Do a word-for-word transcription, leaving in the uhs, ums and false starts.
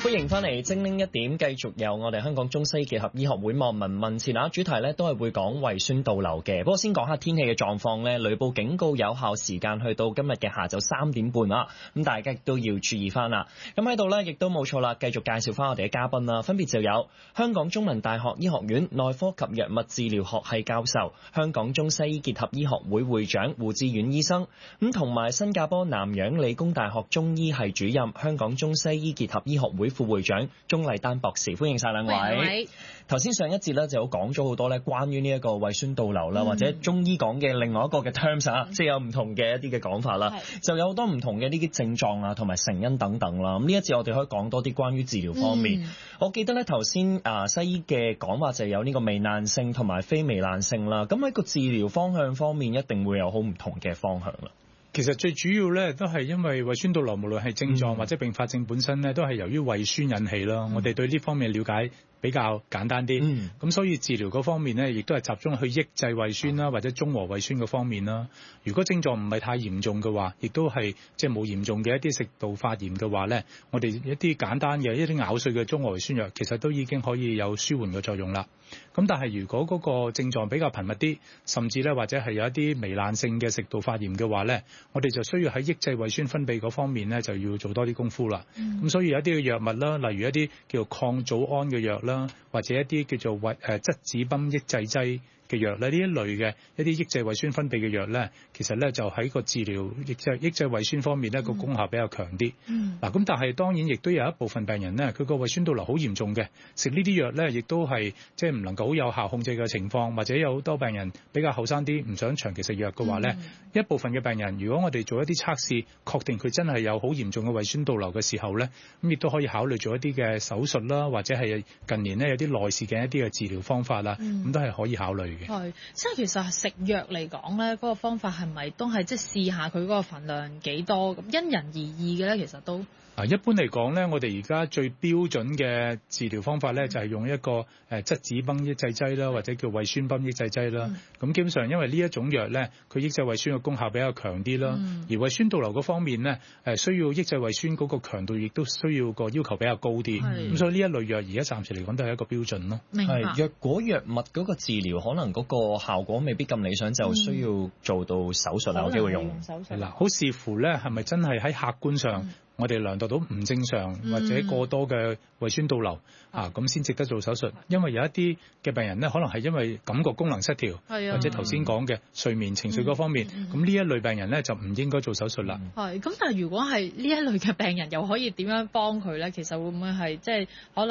歡迎翻嚟精靈一點，繼續有我哋香港中西結合醫學會望聞問切啊！主題咧都係會講胃酸倒流嘅。不過先講下天氣嘅狀況咧，雷暴警告有效時間去到今日嘅下晝三點半啦。咁大家亦都要注意翻啦。咁喺度咧亦都冇錯啦，繼續介紹翻我哋嘅嘉賓啦，分別就有香港中文大學醫學院內科及藥物治療學系教授、香港中西醫結合醫學會會長胡志遠醫生，咁同埋新加坡南洋理工大學中醫系主任、香港中西醫結合醫學會副會長鍾麗丹博士。歡迎晒兩位。頭先上一節咧就有講咗好多咧關於呢一個胃酸倒流啦、嗯，或者中醫講嘅另外一個嘅 terms 啊、嗯，即係有唔同嘅一啲嘅講法啦，就有好多唔同嘅呢啲症狀啊，同埋成因等等啦。咁呢一節我哋可以講多啲關於治療方面。嗯、我記得咧頭先啊西醫嘅講法就有呢個糜爛性同埋非糜爛性啦。咁喺個治療方向方面一定會有好唔同嘅方向啦。 其實最主要咧都係因為胃酸倒流，無論係症狀或者併發症本身咧，都係由於胃酸引起啦、嗯。我哋對呢方面了解比較簡單啲，咁、嗯、所以治療嗰方面咧，亦都係集中去抑制胃酸啦，或者中和胃酸嗰方面啦。如果症狀唔係太嚴重嘅話，亦都係即係冇嚴重嘅一啲食道發炎嘅話咧，我哋一啲簡單嘅一啲咬碎嘅中和胃酸藥，其實都已經可以有舒緩嘅作用啦。咁但係如果嗰個症狀比較頻密啲，甚至咧或者係有一啲糜爛性嘅食道發炎嘅話咧，我哋就需要喺抑制胃酸分泌嗰方面咧，就要做多啲功夫啦。咁、嗯、所以有一啲嘅藥物啦，例如一啲叫做抗組胺嘅藥啦，或者一啲叫做胃誒質子泵抑制劑嘅藥咧，呢一類嘅一啲抑制胃酸分泌嘅藥咧，其實咧就喺個治療抑制抑制胃酸方面咧個功效比較強啲。嗱、嗯，咁但係當然亦都有一部分病人咧，佢個胃酸倒流好嚴重嘅，食呢啲藥咧亦都係即係唔能夠好有效控制嘅情況，或者有好多病人比較後生啲，唔想長期食藥嘅話咧、嗯，一部分嘅病人，如果我哋做一啲測試，確定佢真係有好嚴重嘅胃酸倒流嘅時候咧，咁亦都可以考慮做一啲嘅手術啦，或者係近年咧有啲內視鏡一啲嘅治療方法啦，咁、嗯、都係可以考慮。 係，即係其實食藥嚟講咧，嗰、嗰個方法係咪都係即係試下佢嗰個份量幾多？咁因人而異嘅咧，其實都。 啊，一般嚟講咧，我哋而家最標準嘅治療方法咧，就係用一個誒質子泵抑制劑啦，或者叫胃酸泵抑制劑啦。咁、嗯、基本上因為呢一種藥咧，佢抑制胃酸嘅功效比較強啲啦、嗯。而胃酸倒流嗰方面咧，誒需要抑制胃酸嗰個強度，亦都需要個要求比較高啲。咁所以呢一類藥而家暫時嚟講都係一個標準咯。 係，若果藥物嗰個治療可能嗰個效果未必咁理想，就需要做到手術啊，有機會用手術。 係啦，好視乎咧係咪真係喺客觀上。嗯我哋量度到唔正常或者過多嘅胃酸倒流、嗯、啊，咁先值得做手術。因為有一啲嘅病人咧，可能係因為感覺功能失調，或者頭先講嘅睡眠情緒嗰方面，咁、嗯、呢一類病人咧就唔應該做手術啦。 係，咁但係如果係呢一類嘅病人，又可以點樣幫佢咧？其實會唔會係即係可能？